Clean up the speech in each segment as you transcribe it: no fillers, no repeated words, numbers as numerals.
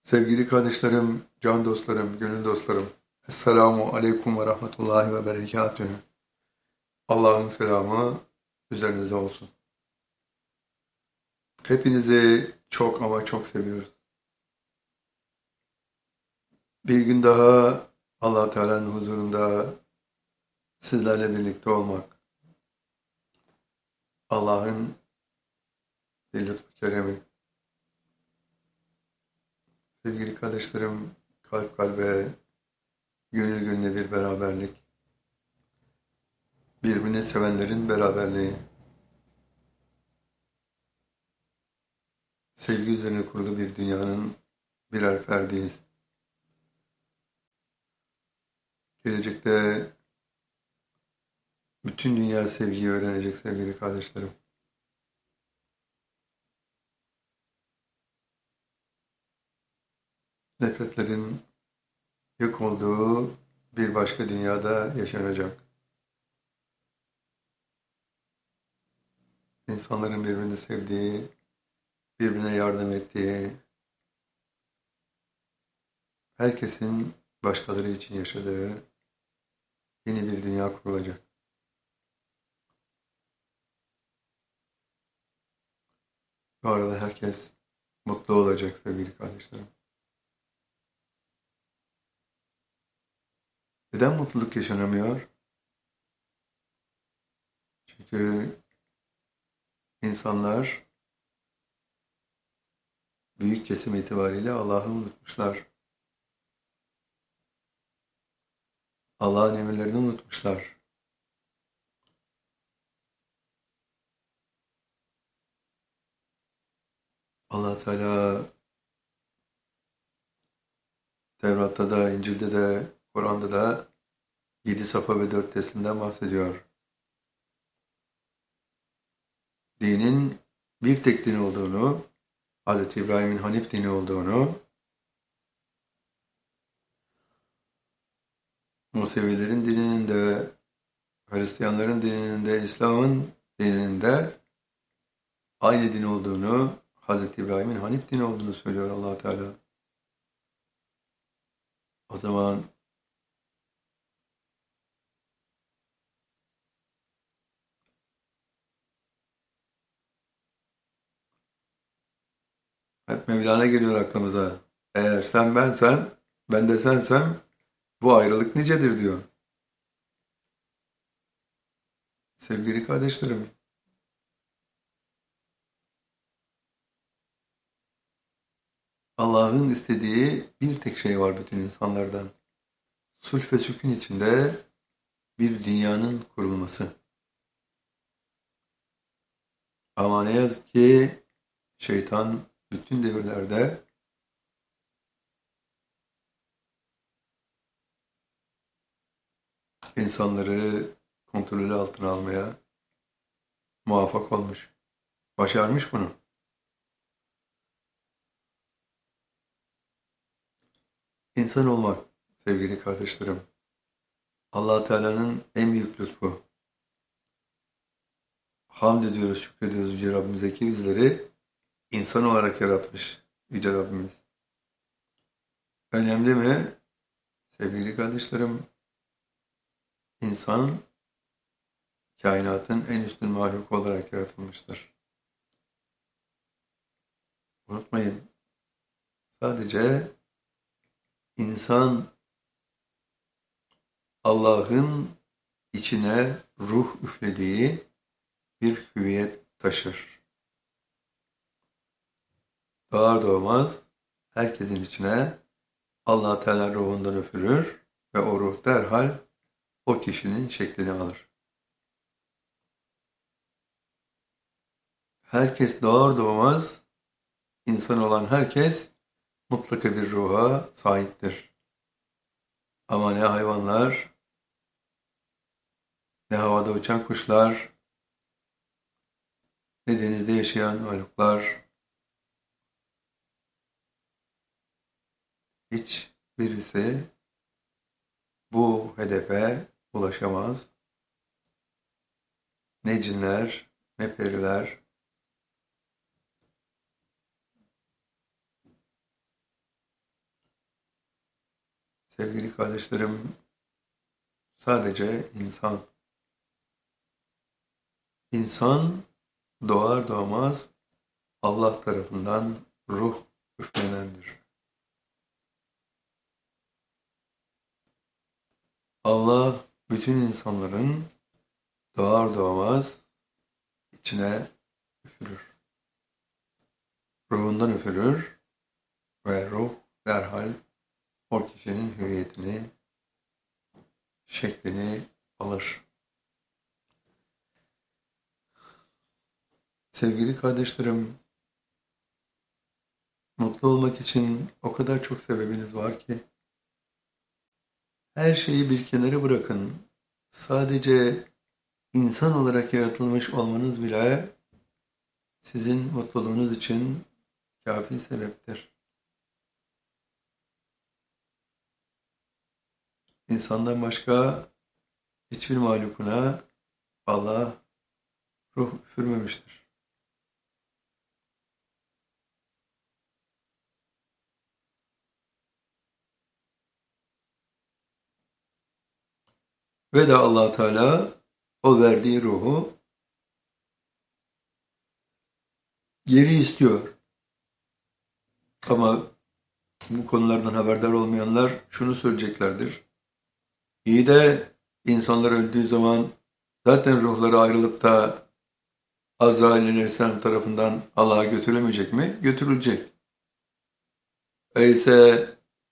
Sevgili kardeşlerim, can dostlarım, gönül dostlarım. Esselamu aleyküm ve rahmetullahi ve berekatühü. Allah'ın selamı üzerinize olsun. Hepinizi çok ama çok seviyoruz. Bir gün daha Allah Teala'nın huzurunda sizlerle birlikte olmak, Allah'ın bir lütfu keremi. Sevgili kardeşlerim, kalp kalbe, gönül gönüle bir beraberlik, birbirini sevenlerin beraberliği, sevgi üzerine kurulu bir dünyanın birer ferdiyiz. Gelecekte bütün dünya sevgiyi öğrenecek sevgili kardeşlerim. Nefretlerin yok olduğu bir başka dünyada yaşanacak. İnsanların birbirini sevdiği, birbirine yardım ettiği, herkesin başkaları için yaşadığı yeni bir dünya kurulacak. Bu arada herkes mutlu olacak sevgili kardeşlerim. Neden mutluluk yaşanamıyor? Çünkü insanlar büyük kesim itibariyle Allah'ı unutmuşlar. Allah'ın emirlerini unutmuşlar. Allah Teala Tevrat'ta da, İncil'de de, Kur'an'da da 7 safa ve 4 teslimden bahsediyor. Dinin bir tek din olduğunu, Hz. İbrahim'in Hanif dini olduğunu, Musevilerin dininin de, Hristiyanların dininin de, İslam'ın dininin de aynı din olduğunu, Hz. İbrahim'in Hanif dini olduğunu söylüyor Allah Teala. O zaman hep Mevlana geliyor aklımıza. Eğer sen bensen, ben de sensem bu ayrılık nicedir diyor. Sevgili kardeşlerim, Allah'ın istediği bir tek şey var bütün insanlardan. Sulh ve sükun içinde bir dünyanın kurulması. Ama ne yazık ki şeytan bütün devirlerde insanları kontrolü altına almaya muvaffak olmuş. Başarmış bunu. İnsan olmak sevgili kardeşlerim. Allah Teala'nın en büyük lütfu. Hamd ediyoruz, şükrediyoruz Yüce Rabbimize ki bizleri insan olarak yaratmış Yüce Rabbimiz. Önemli mi? Sevgili kardeşlerim, insan kainatın en üstün mahluku olarak yaratılmıştır. Unutmayın, sadece insan Allah'ın içine ruh üflediği bir hüviyet taşır. Doğar doğmaz herkesin içine Allah Teala ruhundan üfürür ve o ruh derhal o kişinin şeklini alır. Herkes doğar doğmaz insan olan herkes mutlaka bir ruha sahiptir. Ama ne hayvanlar, ne havada uçan kuşlar, ne denizde yaşayan varlıklar, hiç birisi bu hedefe ulaşamaz. Ne cinler, ne periler, Sevgili kardeşlerim, sadece insan. İnsan doğar doğmaz Allah tarafından ruh üflenendir. Allah bütün insanların doğar doğmaz içine üfürür. Ruhundan üfürür ve ruh derhal o kişinin hüviyetini, şeklini alır. Sevgili kardeşlerim, mutlu olmak için o kadar çok sebebiniz var ki, her şeyi bir kenara bırakın. Sadece insan olarak yaratılmış olmanız bile sizin mutluluğunuz için kafi sebeptir. İnsandan başka hiçbir mahlukuna Allah ruh üfürmemiştir. Ve de Allah Teala o verdiği ruhu geri istiyor. Ama bu konulardan haberdar olmayanlar şunu söyleyeceklerdir. İyi de insanlar öldüğü zaman zaten ruhları ayrılıp da Azrail Aleyhisselam tarafından Allah'a götürülemeyecek mi? Götürülecek. Öyleyse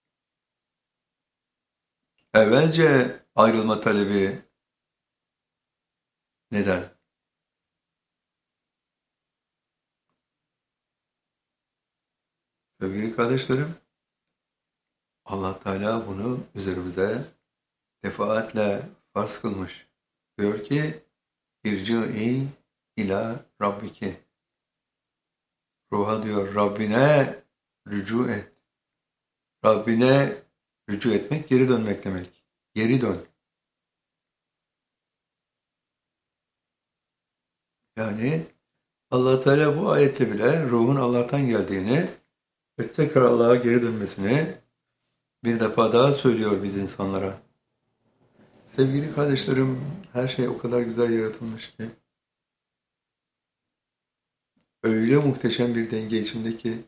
evvelce ayrılma talebi neden? Sevgili kardeşlerim, Allah Teala bunu üzerimize defaatle farz kılmış. Diyor ki, İrci'i ila Rabbiki. Ruha diyor, Rabbine rücu et. Rabbine rücu etmek, geri dönmek demek. Geri dön. Yani Allah Teala bu ayette bile ruhun Allah'tan geldiğini ve tekrar Allah'a geri dönmesini bir defa daha söylüyor biz insanlara. Sevgili kardeşlerim, her şey o kadar güzel yaratılmış ki, öyle muhteşem bir denge içindeki,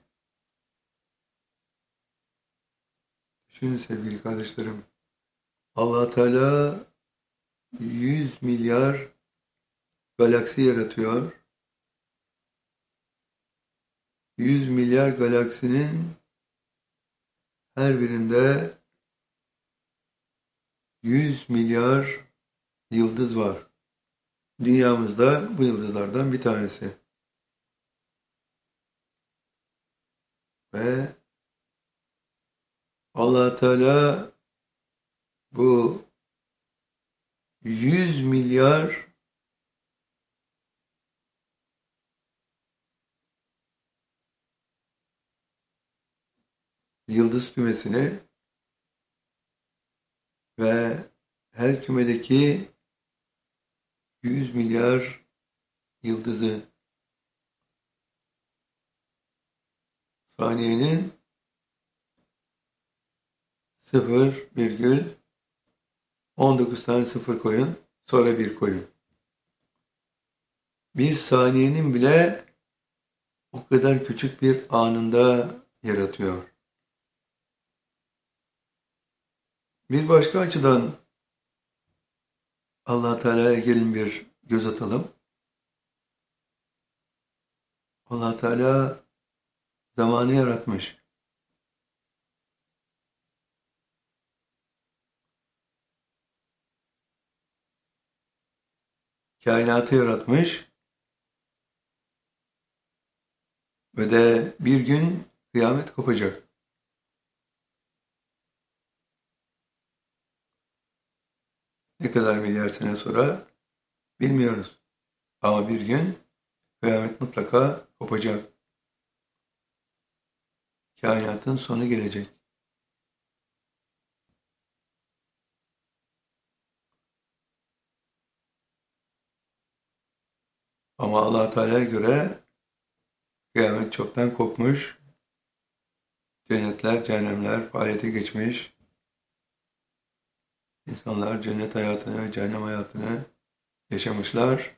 düşünün sevgili kardeşlerim, Allah Teala 100 milyar galaksi yaratıyor. 100 milyar galaksinin her birinde 100 milyar yıldız var. Dünyamızda bu yıldızlardan bir tanesi. Ve Allah Teala bu 100 milyar yıldız kümesini ve her kümedeki 100 milyar yıldızı saniyenin 0,19 tane sıfır koyun, sonra bir koyun. Bir saniyenin bile o kadar küçük bir anında yaratıyor. Bir başka açıdan Allah Teala'ya gelin bir göz atalım. Allah Teala zamanı yaratmış. Kainatı yaratmış ve de bir gün kıyamet kopacak. Ne kadar milyar sene sonra bilmiyoruz. Ama bir gün kıyamet mutlaka kopacak. Kainatın sonu gelecek. Ama Allah Teala'ya göre kıyamet çoktan kopmuş. Cennetler, cehennemler faaliyete geçmiş. İnsanlar cennet hayatını ve cehennem hayatını yaşamışlar.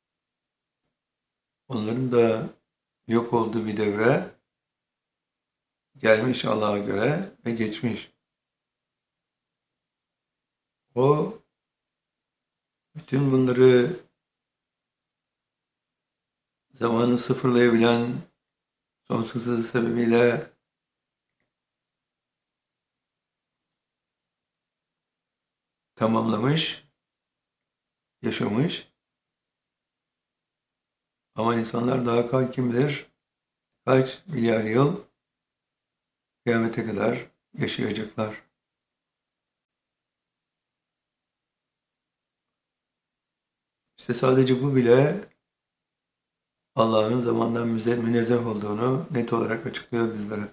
Onların da yok olduğu bir devre gelmiş Allah'a göre ve geçmiş. O bütün bunları zamanı sıfırlayabilen sonsuzluğu sebebiyle tamamlamış, yaşamış. Ama insanlar daha kim bilir kaç milyar yıl kıyamete kadar yaşayacaklar. İşte sadece bu bile Allah'ın zamandan münezzeh olduğunu net olarak açıklıyor bizlere.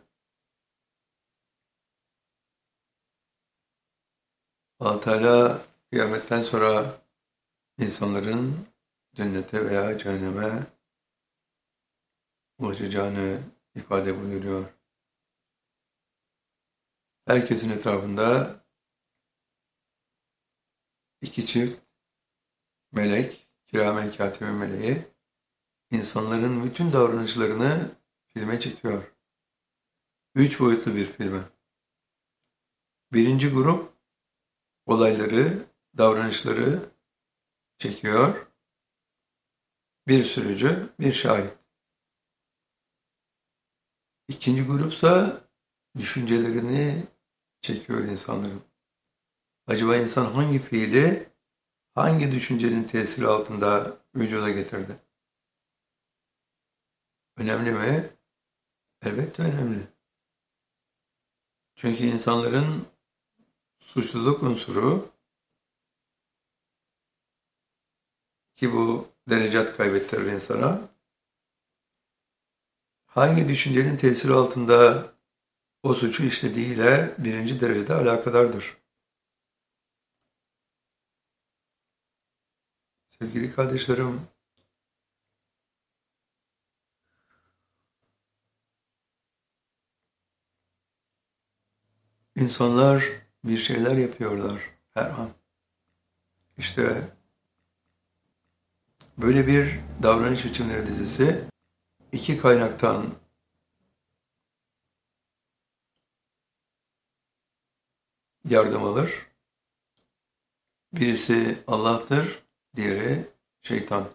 Allah Teala kıyametten sonra insanların cennete veya cehenneme ulaşacağını ifade buyuruyor. Herkesin etrafında iki çift melek, kiramen katibe meleği, insanların bütün davranışlarını filme çekiyor. 3 boyutlu bir filme. Birinci grup olayları, davranışları çekiyor. Bir sürücü, bir şahit. İkinci grupsa düşüncelerini çekiyor insanların. Acaba insan hangi fiili, hangi düşüncenin tesiri altında vücuda getirdi? Önemli mi? Elbette önemli. Çünkü insanların suçluluk unsuru, ki bu derecat kaybettirir insana, hangi düşüncenin tesiri altında o suçu işlediğiyle birinci derecede alakadardır. Sevgili kardeşlerim, insanlar bir şeyler yapıyorlar her an. İşte böyle bir davranış biçimleri dizisi iki kaynaktan yardım alır. Birisi Allah'tır, diğeri şeytan.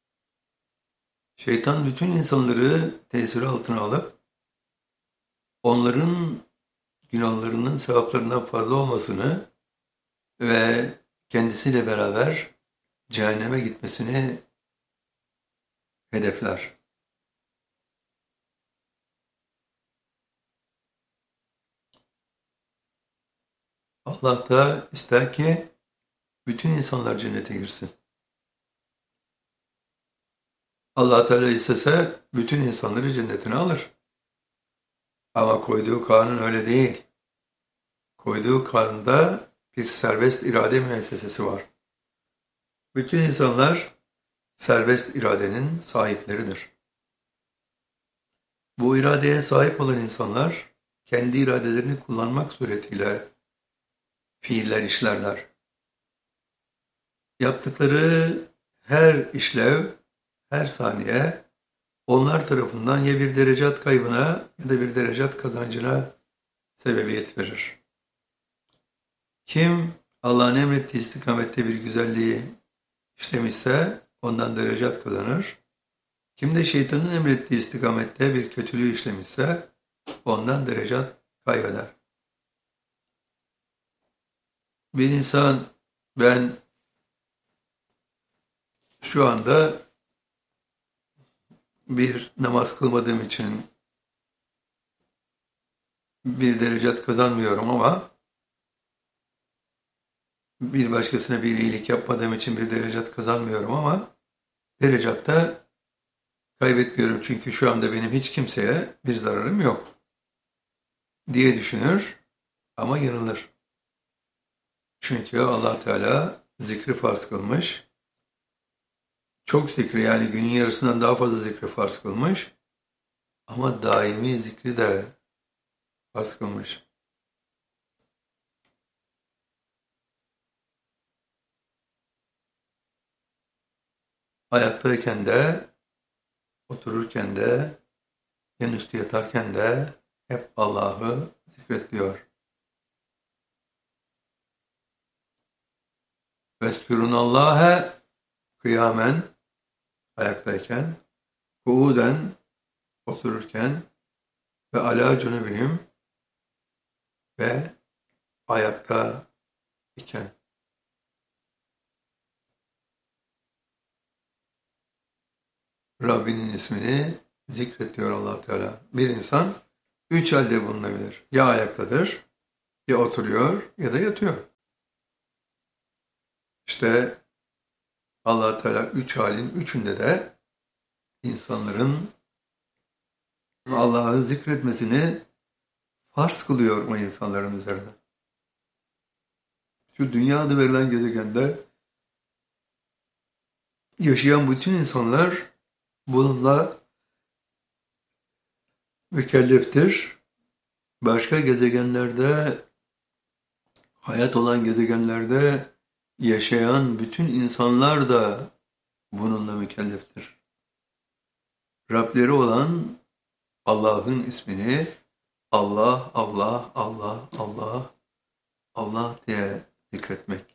Şeytan bütün insanları tesiri altına alıp onların günahlarının sevaplarından fazla olmasını ve kendisiyle beraber cehenneme gitmesini hedefler. Allah da ister ki bütün insanlar cennete girsin. Allah Teala istese bütün insanları cennetine alır. Ama koyduğu kanun öyle değil. Koyduğu kanunda bir serbest irade müessesesi var. Bütün insanlar serbest iradenin sahipleridir. Bu iradeye sahip olan insanlar kendi iradelerini kullanmak suretiyle fiiller işlerler. Yaptıkları her işlev, her saniye onlar tarafından ya bir derecat kaybına ya da bir derecat kazancına sebebiyet verir. Kim Allah'ın emrettiği istikamette bir güzelliği işlemişse ondan derecat kazanır. Kim de şeytanın emrettiği istikamette bir kötülüğü işlemişse ondan derecat kaybeder. Bir insan ben şu anda bir namaz kılmadığım için bir derecat kazanmıyorum ama bir başkasına bir iyilik yapmadığım için bir derecat kazanmıyorum ama derecatta kaybetmiyorum çünkü şu anda benim hiç kimseye bir zararım yok diye düşünür ama yanılır. Çünkü Allah Teala zikri farz kılmış. Çok zikri yani günün yarısından daha fazla zikri farz kılmış. Ama daimi zikri de farz kılmış. Ayaktayken de, otururken de, en üstü yatarken de hep Allah'ı zikrediyor. Veskürünallâhe kıyamen, ayaktayken, kuuden, otururken ve alâ cunubihim, ve ayakta iken. Rabbinin ismini zikrediyor Allah Teala. Bir insan üç halde bulunabilir. Ya ayaktadır, ya oturuyor, ya da yatıyor. İşte Allah Teala üç halin üçünde de insanların Allah'ı zikretmesini farz kılıyor o insanların üzerine. Şu dünya adı verilen gezegende yaşayan bütün insanlar bununla mükelleftir. Başka gezegenlerde, hayat olan gezegenlerde yaşayan bütün insanlar da bununla mükelleftir. Rableri olan Allah'ın ismini Allah, Allah, Allah, Allah, Allah diye zikretmek.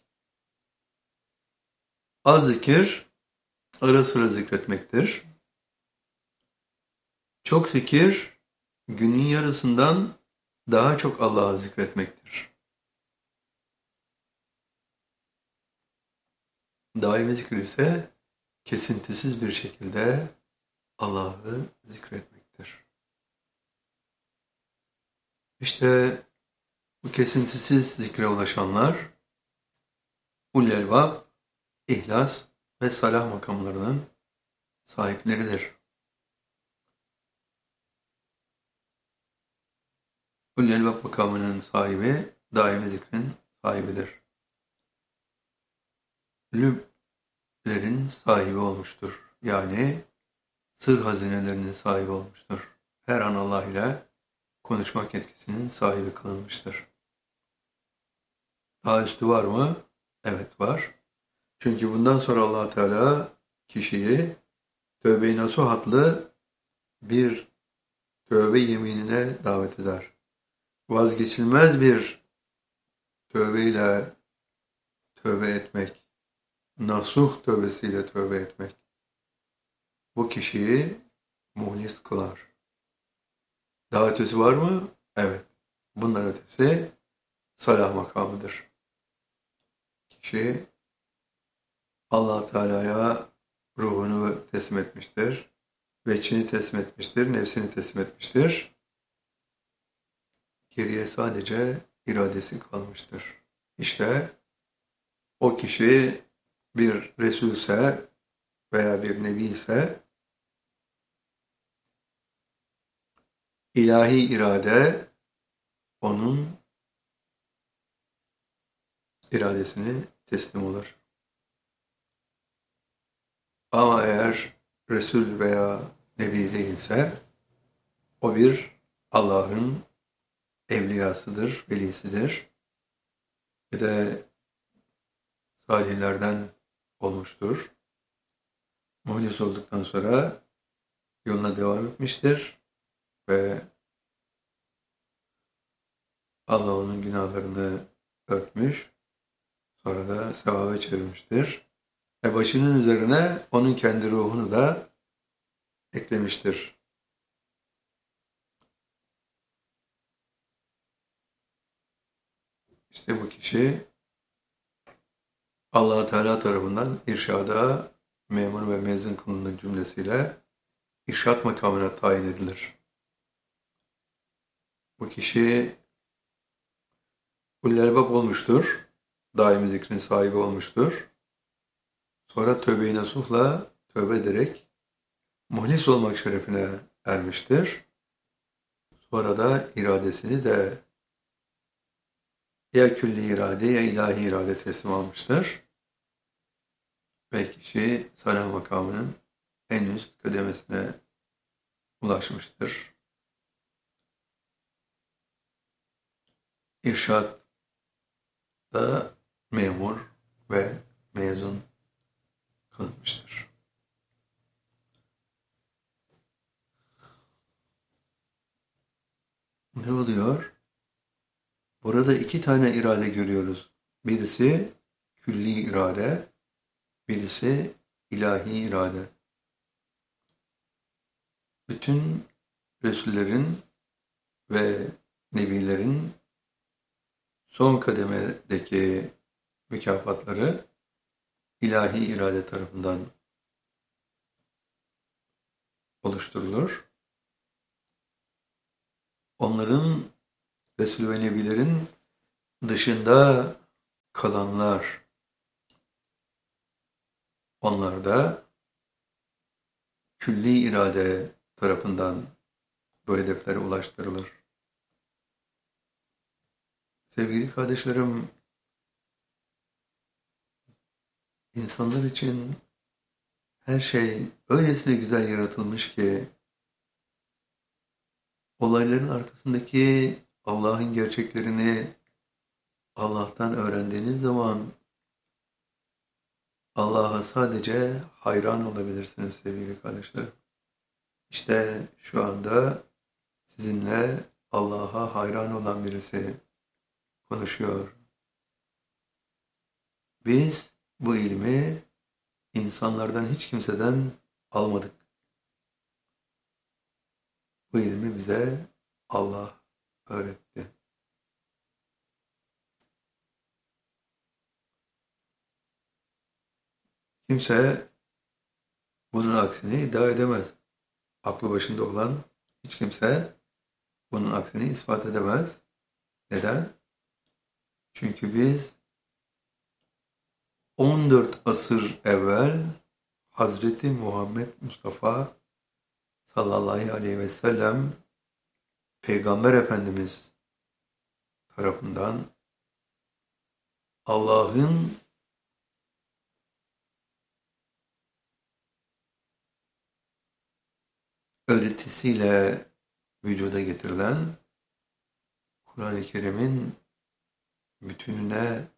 Az zikir, ara sıra zikretmektir. Çok zikir, günün yarısından daha çok Allah'ı zikretmektir. Daimi zikir ise kesintisiz bir şekilde Allah'ı zikretmektir. İşte bu kesintisiz zikre ulaşanlar Ulul Elbab, İhlas ve Salah makamlarının sahipleridir. Ulul Elbab makamının sahibi daimi zikrin sahibidir. Lüblerin sahibi olmuştur. Yani sır hazinelerinin sahibi olmuştur. Her an Allah ile konuşmak yetkisinin sahibi kılınmıştır. Daha üstü var mı? Evet var. Çünkü bundan sonra Allah Teala kişiyi tövbe-i nasuh adlı bir tövbe yeminine davet eder. Vazgeçilmez bir tövbeyle tövbe etmek, nasuh tövbesiyle tövbe etmek bu kişiyi muhlis kılar. Daha ötesi var mı? Evet. Bundan ötesi salah makamıdır. Kişi Allah Teala'ya ruhunu teslim etmiştir, veçhini teslim etmiştir, nefsini teslim etmiştir. Geriye sadece iradesi kalmıştır. İşte o kişi bir Resulse veya bir Nebi ise ilahi irade onun iradesini teslim olur. Ama eğer Resul veya Nebi değilse o bir Allah'ın evliyasıdır, velisidir. Ve de salihlerden olmuştur. Muhlis olduktan sonra yoluna devam etmiştir ve Allah onun günahlarını örtmüş, sonra da sevaba çevirmiştir. Ve başının üzerine onun kendi ruhunu da eklemiştir. İşte bu kişi Allah Teala tarafından irşada memur ve mezun kılındığı cümlesiyle irşat makamına tayin edilir. Bu kişi Ulul Elbab olmuştur, daimi zikrin sahibi olmuştur. Sonra tövbe-i nasuhla tövbe ederek muhlis olmak şerefine ermiştir. Sonra da iradesini de ya külli irade ya ilahi irade teslim almıştır. Ve kişi salah makamının en üst kademesine ulaşmıştır. İrşad da memur ve mezun kılınmıştır. Ne oluyor? Burada iki tane irade görüyoruz. Birisi külli irade, birisi ilahi irade. Bütün Resullerin ve Nebilerin son kademedeki mükafatları ilahi irade tarafından oluşturulur. Onların Resul ve Nebilerin dışında kalanlar, onlar da külli irade tarafından bu hedeflere ulaştırılır. Sevgili kardeşlerim, insanlar için her şey öylesine güzel yaratılmış ki olayların arkasındaki Allah'ın gerçeklerini Allah'tan öğrendiğiniz zaman Allah'a sadece hayran olabilirsiniz sevgili kardeşlerim. İşte şu anda sizinle Allah'a hayran olan birisi konuşuyor. Biz bu ilmi insanlardan hiç kimseden almadık. Bu ilmi bize Allah öğretti. Kimse bunun aksini iddia edemez. Aklı başında olan hiç kimse bunun aksini ispat edemez. Neden? Çünkü biz 14 asır evvel Hazreti Muhammed Mustafa sallallahu aleyhi ve sellem Peygamber Efendimiz tarafından Allah'ın öğretisiyle vücuda getirilen Kur'an-ı Kerim'in bütününe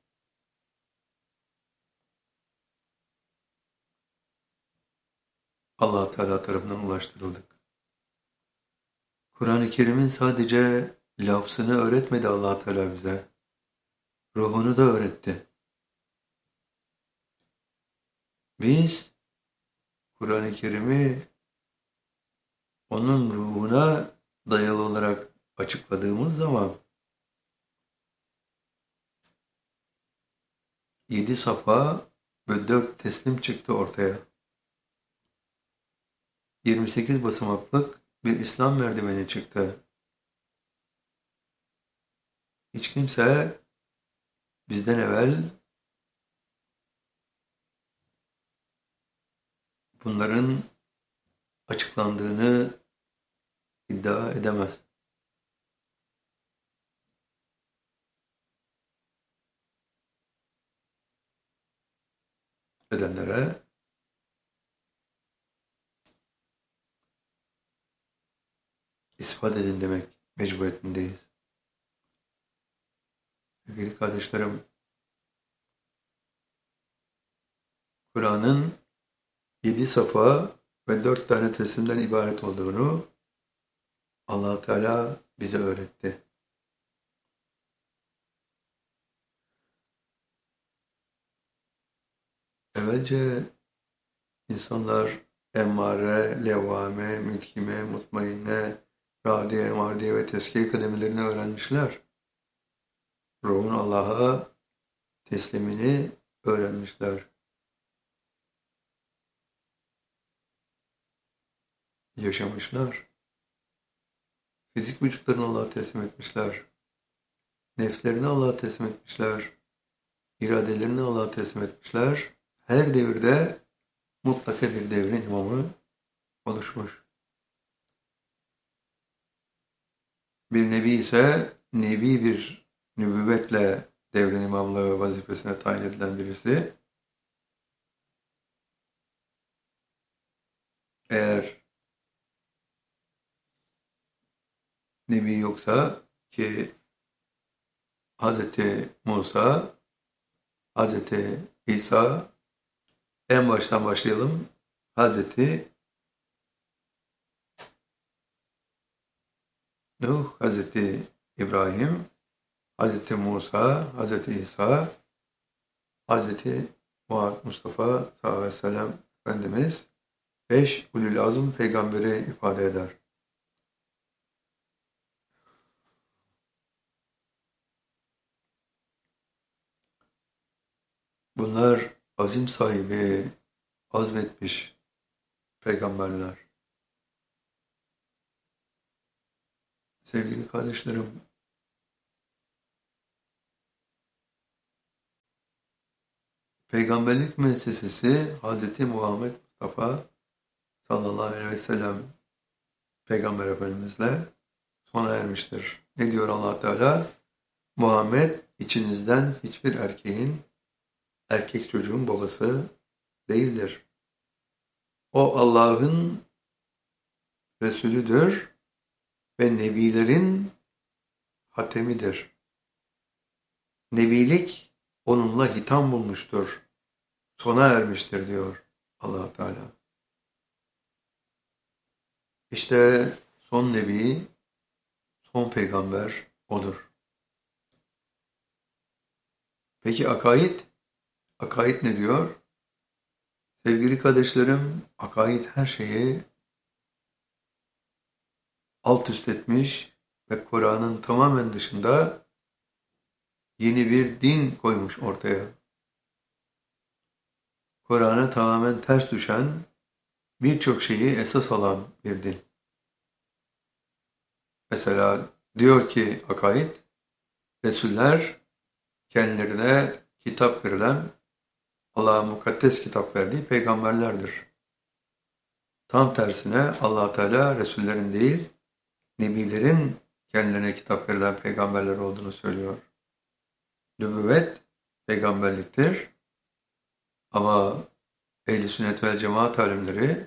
Allah Teala tarafından ulaştırıldık. Kur'an-ı Kerim'in sadece lafzını öğretmedi Allah Teala bize. Ruhunu da öğretti. Biz Kur'an-ı Kerim'i onun ruhuna dayalı olarak açıkladığımız zaman 7 safa ve 4 teslim çıktı ortaya. 28 basamaklık bir İslam merdiveni çıktı. Hiç kimse bizden evvel bunların açıklandığını iddia edemez. Edenlere ispat edin demek mecburiyetindeyiz. Sevgili kardeşlerim, Kur'an'ın 7 safa ve 4 tane teslimden ibaret olduğunu Allah Teala bize öğretti. Evvelce insanlar emmare, levvame, mülkime, mutmainne, radiye, mardiye ve teskiye kademelerini öğrenmişler. Ruhun Allah'a teslimini öğrenmişler. Yaşamışlar. Fizik vücutlarını Allah'a teslim etmişler. Nefslerini Allah'a teslim etmişler. İradelerini Allah'a teslim etmişler. Her devirde mutlaka bir devrin imamı oluşmuş. Bir nebi ise nebi bir nübüvvetle devrin imamlığı vazifesine tayin edilen birisi. Eğer nebi yoksa ki Hz. Musa, Hz. İsa, en baştan başlayalım. Hz. Nuh, Hazreti İbrahim, Hazreti Musa, Hazreti İsa, Hazreti Muhammed Mustafa sallallahu aleyhi ve sellem Efendimiz 5 ulul azm peygamberi ifade eder. Bunlar azim sahibi, azmetmiş peygamberler. Sevgili kardeşlerim, peygamberlik müessesesi Hazreti Muhammed Mustafa sallallahu aleyhi ve sellem Peygamber Efendimizle sona ermiştir. Ne diyor Allah Teala? Muhammed içinizden hiçbir erkek çocuğun babası değildir. O Allah'ın Resulüdür ve nebilerin hatemidir. Nebilik onunla hitam bulmuştur. Sona ermiştir diyor Allah Teala. İşte son nebi, son peygamber odur. Peki akaid? Akaid ne diyor? Sevgili kardeşlerim, akaid her şeyi alt üst etmiş ve Kur'an'ın tamamen dışında yeni bir din koymuş ortaya. Kur'an'a tamamen ters düşen, birçok şeyi esas alan bir din. Mesela diyor ki akaid, Resuller kendilerine kitap verilen, Allah'a mukaddes kitap verdiği peygamberlerdir. Tam tersine Allah Teala Resullerin değil, Nebilerin kendilerine kitap verilen peygamberler olduğunu söylüyor. Nübüvvet peygamberliktir ama Ehl-i Sünnet vel Cemaat alimleri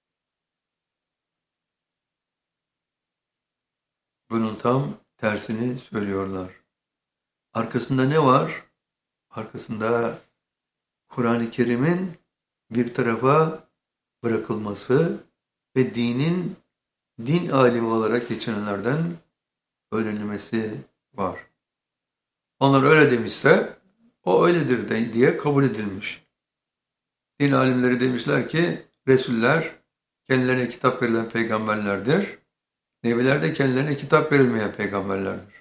bunun tam tersini söylüyorlar. Arkasında ne var? Arkasında Kur'an-ı Kerim'in bir tarafa bırakılması ve din alimi olarak geçenlerden öğrenilmesi var. Onlar öyle demişse o öyledir diye kabul edilmiş. Din alimleri demişler ki Resuller kendilerine kitap verilen peygamberlerdir. Nebiler de kendilerine kitap verilmeyen peygamberlerdir.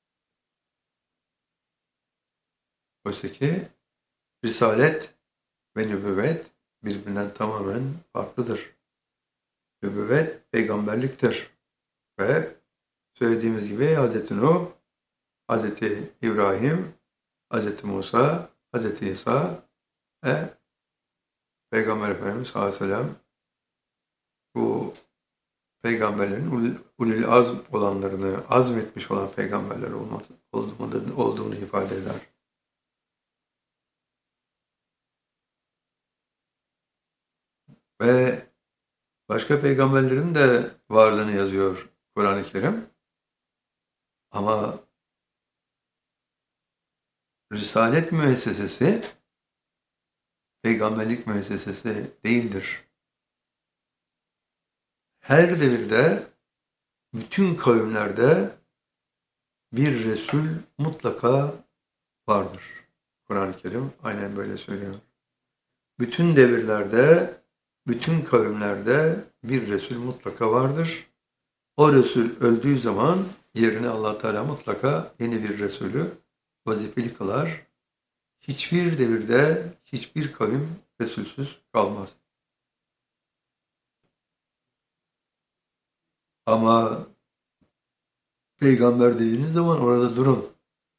Oysa ki Risalet ve nübüvvet birbirinden tamamen farklıdır. Nübüvvet peygamberliktir. Ve söylediğimiz gibi Hz. Nuh, Hz. İbrahim, Hz. Musa, Hz. İsa ve Peygamber Efendimiz sallallahu aleyhi ve sellem bu peygamberlerin ulul azm olanlarını, azmetmiş olan peygamberler olduğunu ifade eder. Ve başka peygamberlerin de varlığını yazıyor Kur'an-ı Kerim. Ama Risalet müessesesi peygamberlik müessesesi değildir. Her devirde, bütün kavimlerde bir Resul mutlaka vardır. Kur'an-ı Kerim aynen böyle söylüyor. Bütün devirlerde, bütün kavimlerde bir Resul mutlaka vardır. O Resul öldüğü zaman yerine Allah Teala mutlaka yeni bir Resulü vazifeli kılar. Hiçbir devirde hiçbir kavim Resulsüz kalmaz. Ama peygamber dediğiniz zaman orada durun.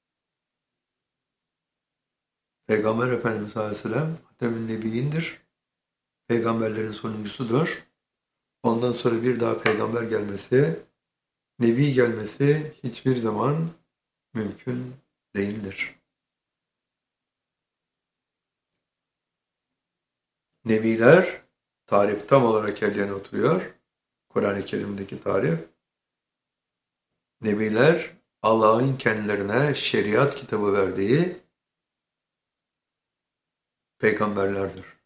Peygamber Efendimiz Aleyhisselam Hatemün Nebiyindir. Peygamberlerin sonuncusudur. Ondan sonra bir daha peygamber gelmesi, nebi gelmesi hiçbir zaman mümkün değildir. Nebiler, tarif tam olarak yerine oturuyor. Kur'an-ı Kerim'deki tarif. Nebiler, Allah'ın kendilerine şeriat kitabı verdiği peygamberlerdir.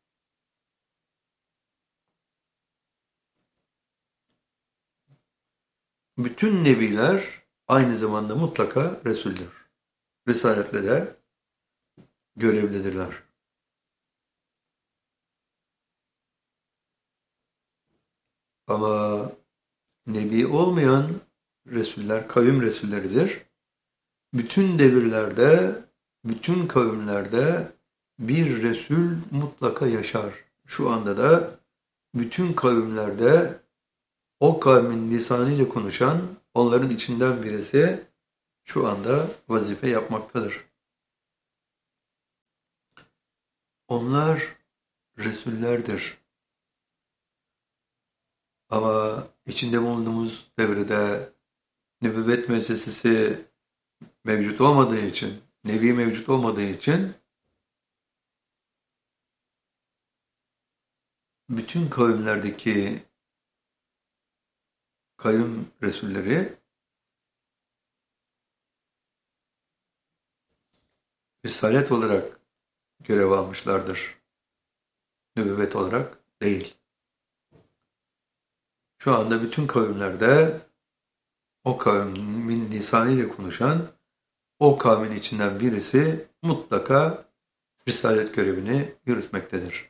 bütün nebiler aynı zamanda mutlaka Resul'dür. Risaletle de görevlidirler. Ama nebi olmayan Resuller kavim Resulleridir. Bütün devirlerde, bütün kavimlerde bir Resul mutlaka yaşar. Şu anda da bütün kavimlerde o kavmin lisanıyla konuşan onların içinden birisi şu anda vazife yapmaktadır. Onlar Resullerdir. Ama içinde bulunduğumuz devrede nübüvvet müessesesi mevcut olmadığı için, nebi mevcut olmadığı için bütün kavimlerdeki kavim resulleri risalet olarak görev almışlardır. Nübüvvet olarak değil. Şu anda bütün kavimlerde o kavmin lisanıyla konuşan o kavmin içinden birisi mutlaka risalet görevini yürütmektedir.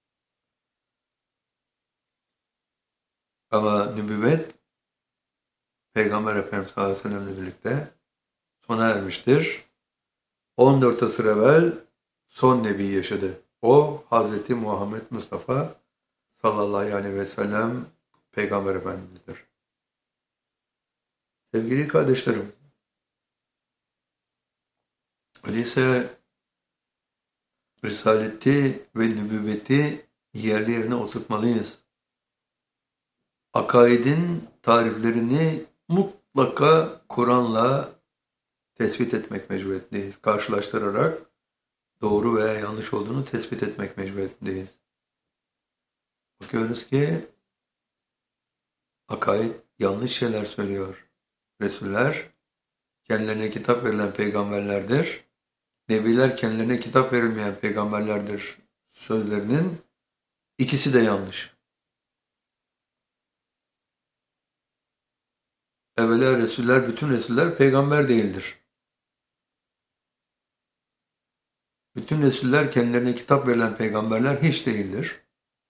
Ama nübüvvet Peygamber Efendimiz sallallahu aleyhi ve sellem'le birlikte sona ermiştir. 14 asır evvel son nebi yaşadı. O Hazreti Muhammed Mustafa sallallahu aleyhi ve sellem Peygamber Efendimiz'dir. Sevgili kardeşlerim, öyleyse risaleti ve nübüvveti yerli yerine oturtmalıyız. Akaidin tariflerini mutlaka Kur'an'la tespit etmek mecburiyetindeyiz. Karşılaştırarak doğru veya yanlış olduğunu tespit etmek mecburiyetindeyiz. Bakıyoruz ki akaid yanlış şeyler söylüyor. Resuller kendilerine kitap verilen peygamberlerdir. Nebiler kendilerine kitap verilmeyen peygamberlerdir. Sözlerinin ikisi de yanlış. Evvela Resuller, bütün Resuller peygamber değildir. Bütün Resuller kendilerine kitap verilen peygamberler hiç değildir.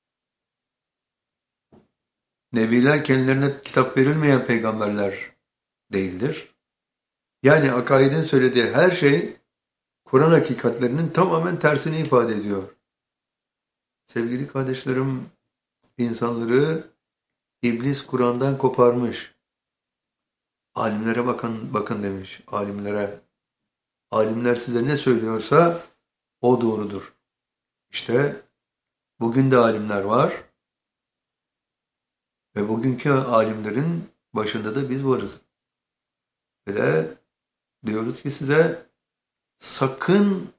Nebiler kendilerine kitap verilmeyen peygamberler değildir. Yani akaidin söylediği her şey Kur'an hakikatlerinin tamamen tersini ifade ediyor. Sevgili kardeşlerim, insanları İblis Kur'an'dan koparmış. Alimlere bakın, bakın demiş, alimlere. Alimler size ne söylüyorsa o doğrudur. İşte bugün de alimler var ve bugünkü alimlerin başında da biz varız. Ve de diyoruz ki size sakın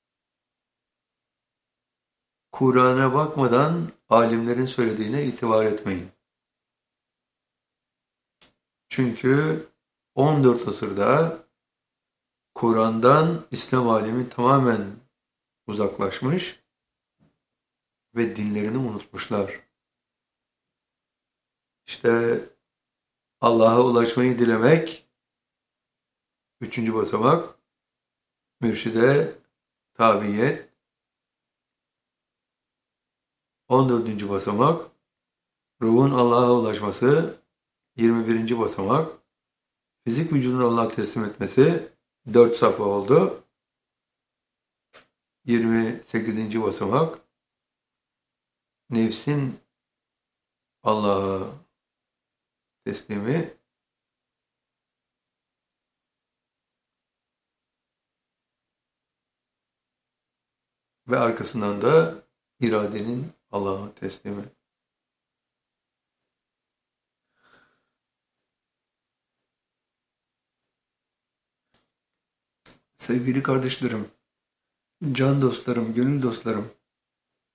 Kur'an'a bakmadan alimlerin söylediğine itibar etmeyin. Çünkü 14 asırda Kur'an'dan İslam alemi tamamen uzaklaşmış ve dinlerini unutmuşlar. İşte Allah'a ulaşmayı dilemek 3. basamak, mürşide tabiyet 14. basamak, ruhun Allah'a ulaşması 21. basamak, fizik vücudunu Allah'a teslim etmesi 4 safha oldu. 28. basamak, nefsin Allah'a teslimi ve arkasından da iradenin Allah'a teslimi. Sevgili kardeşlerim, can dostlarım, gönül dostlarım,